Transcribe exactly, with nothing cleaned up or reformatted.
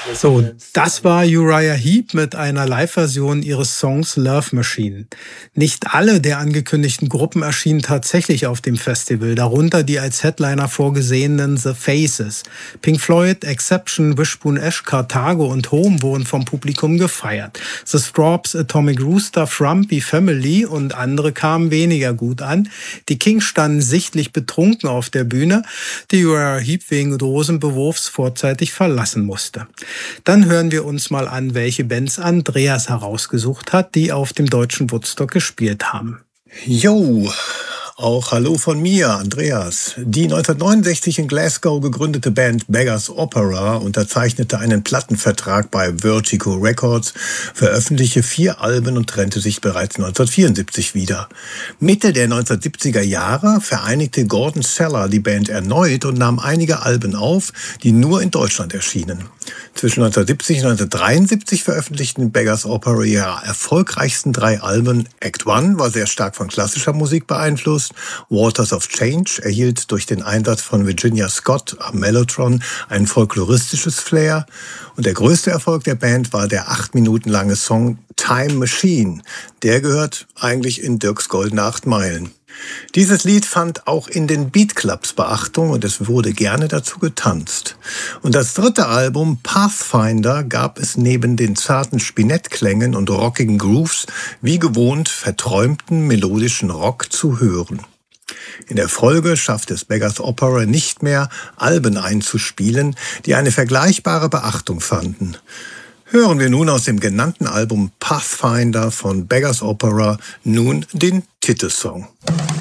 So, das war Uriah Heep mit einer Live-Version ihres Songs Love Machine. Nicht alle der angekündigten Gruppen erschienen tatsächlich auf dem Festival, darunter die als Headliner vorgesehenen The Faces. Pink Floyd, Exception, Wishbone Ash, Carthago und Home wurden vom Publikum gefeiert. The Strawbs, Atomic Rooster, Frumpy, Family und andere kamen weniger gut an. Die Kings standen sichtlich betrunken auf der Bühne, die Uriah Heep wegen Dosenbewurfs vorzeitig verlassen musste. Dann hören wir uns mal an, welche Bands Andreas herausgesucht hat, die auf dem deutschen Woodstock gespielt haben. Jo, auch hallo von mir, Andreas. Die neunzehnhundertneunundsechzig in Glasgow gegründete Band Beggars Opera unterzeichnete einen Plattenvertrag bei Vertigo Records, veröffentlichte vier Alben und trennte sich bereits neunzehnhundertvierundsiebzig wieder. Mitte der neunzehnhundertsiebziger Jahre vereinigte Gordon Seller die Band erneut und nahm einige Alben auf, die nur in Deutschland erschienen. Zwischen neunzehnhundertsiebzig und neunzehnhundertdreiundsiebzig veröffentlichten Beggars Opera ihre erfolgreichsten drei Alben. Act One war sehr stark von klassischer Musik beeinflusst. Waters of Change erhielt durch den Einsatz von Virginia Scott am Mellotron ein folkloristisches Flair. Und der größte Erfolg der Band war der acht Minuten lange Song Time Machine. Der gehört eigentlich in Dirks goldene acht Meilen. Dieses Lied fand auch in den Beatclubs Beachtung und es wurde gerne dazu getanzt. Und das dritte Album, Pathfinder, gab es neben den zarten Spinettklängen und rockigen Grooves wie gewohnt verträumten melodischen Rock zu hören. In der Folge schaffte es Beggars Opera nicht mehr, Alben einzuspielen, die eine vergleichbare Beachtung fanden. Hören wir nun aus dem genannten Album Pathfinder von Beggars Opera nun den Titelsong.